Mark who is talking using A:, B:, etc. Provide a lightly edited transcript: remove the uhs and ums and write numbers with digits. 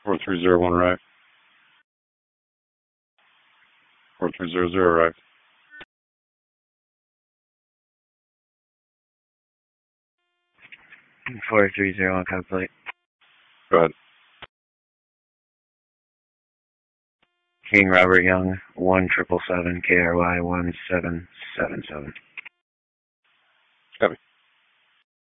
A: 4301 right. 4300 right.
B: 4301 complete.
A: Go ahead.
B: King Robert Young, 1777 KRY 1777.
A: Copy.